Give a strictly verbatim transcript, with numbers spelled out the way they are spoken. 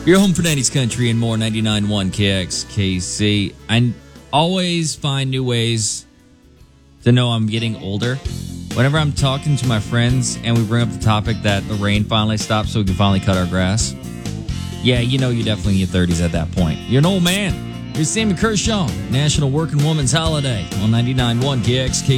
Your home for nineties country and more, ninety-nine point one K X K C. I always find new ways to know I'm getting older. Whenever I'm talking to my friends and we bring up the topic that the rain finally stopped so we can finally cut our grass, yeah, you know you're definitely in your thirties at that point. You're an old man. Here's Sammy Kershaw, National Working Woman's Holiday on ninety-nine point one K X K C.